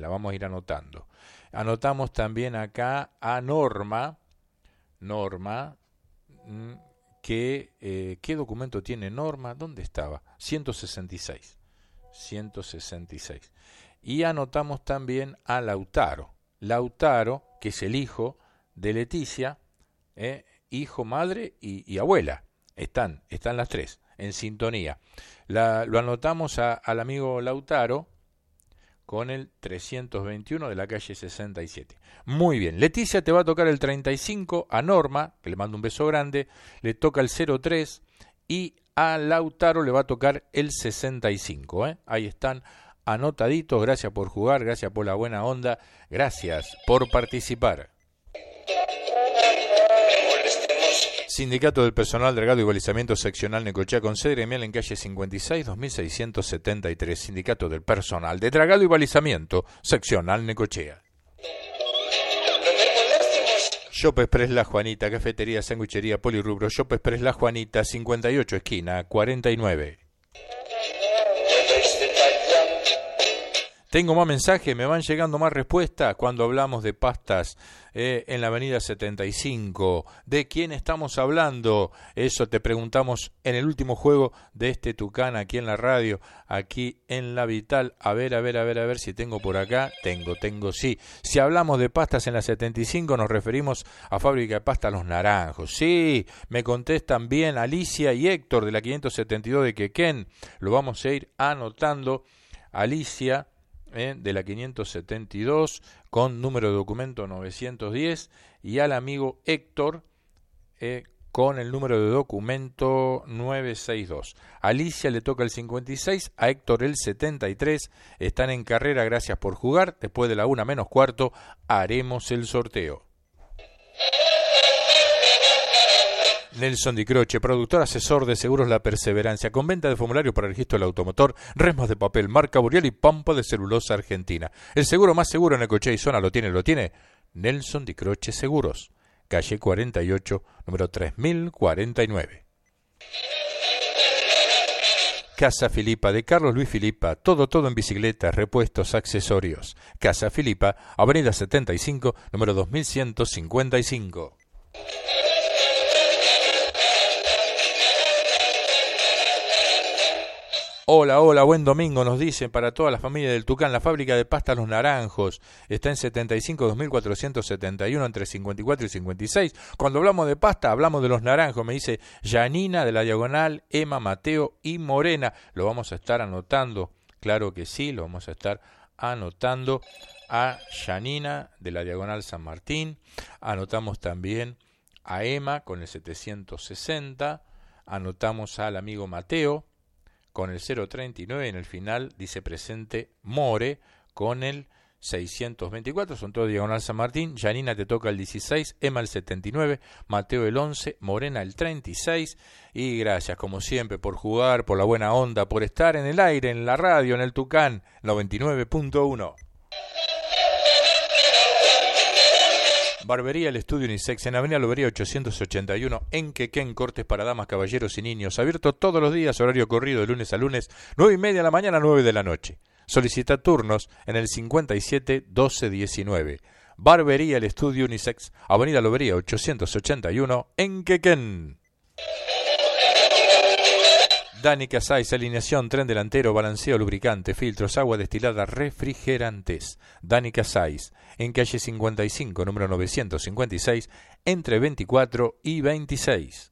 la vamos a ir anotando. Anotamos también acá a Norma, que ¿qué documento tiene Norma? ¿Dónde estaba? 166. Y anotamos también a Lautaro, que es el hijo de Leticia, hijo, madre y abuela. Están las tres en sintonía. Lo anotamos al amigo Lautaro con el 321 de la calle 67. Muy bien, Leticia te va a tocar el 35, a Norma, que le mando un beso grande, le toca el 03 y a Lautaro le va a tocar el 65. Ahí están anotaditos, gracias por jugar, gracias por la buena onda, gracias por participar. Sindicato del Personal Dragado y Balizamiento Seccional Necochea con sede gremial en calle 56, 2673. Sindicato del Personal de Dragado y Balizamiento Seccional Necochea. Shop Express La Juanita, cafetería, sanguichería, polirrubro. Shop Express La Juanita, 58, esquina 49. Tengo más mensajes, me van llegando más respuestas cuando hablamos de pastas en la avenida 75. ¿De quién estamos hablando? Eso te preguntamos en el último juego de este Tucán aquí en la radio, aquí en La Vital. A ver si tengo por acá. Tengo, sí. Si hablamos de pastas en la 75 nos referimos a Fábrica de Pastas Los Naranjos. Sí, me contestan bien Alicia y Héctor de la 572 de Quequén. Lo vamos a ir anotando. Alicia de la 572 con número de documento 910 y al amigo Héctor con el número de documento 962. Alicia le toca el 56, a Héctor el 73. Están en carrera, gracias por jugar. Después de la 1 menos cuarto haremos el sorteo. Nelson Di Croce, productor asesor de Seguros La Perseverancia, con venta de formularios para el registro del automotor, resmas de papel, marca Boreal y pampa de celulosa argentina. El seguro más seguro en Necochea y zona lo tiene Nelson Di Croce Seguros, calle 48, número 3049. Casa Filipa de Carlos Luis Filipa, todo en bicicletas, repuestos, accesorios. Casa Filipa, avenida 75, número 2155. Hola, buen domingo, nos dicen para toda la familia del Tucán, la fábrica de pastas Los Naranjos, está en 75, 2471, entre 54 y 56. Cuando hablamos de pasta, hablamos de Los Naranjos, me dice Janina de la Diagonal, Emma, Mateo y Morena. Lo vamos a estar anotando, claro que sí, lo vamos a estar anotando a Janina de la Diagonal San Martín. Anotamos también a Emma con el 760, anotamos al amigo Mateo con el 039, en el final dice presente More con el 624, son todos Diagonal San Martín. Janina te toca el 16, Emma el 79, Mateo el 11, Morena el 36. Y gracias como siempre por jugar, por la buena onda, por estar en el aire, en la radio, en el Tucán 99.1. Barbería El Estudio Unisex en Avenida Lobería 881 en Quequén, cortes para damas, caballeros y niños, abierto todos los días, horario corrido de lunes a lunes, 9:30 de la mañana a 9 de la noche. Solicita turnos en el 57 12 19. Barbería El Estudio Unisex, Avenida Lobería 881 en Quequén. Dani Casais, alineación, tren delantero, balanceo, lubricante, filtros, agua destilada, refrigerantes. Dani Casais, en calle 55, número 956, entre 24 y 26.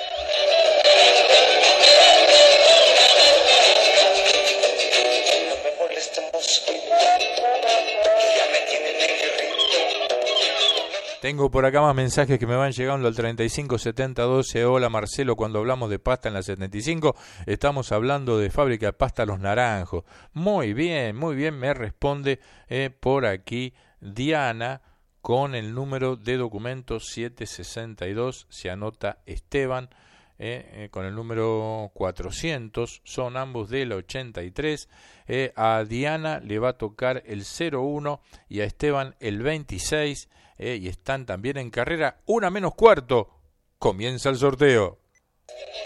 Tengo por acá más mensajes que me van llegando al 357012. Hola Marcelo, cuando hablamos de pasta en la 75, estamos hablando de fábrica de pasta Los Naranjos. Muy bien, me responde por aquí Diana con el número de documento 762. Se anota Esteban con el número 400, son ambos del 83. A Diana le va a tocar el 01 y a Esteban el 26. Y están también en carrera 1 menos cuarto. Comienza el sorteo.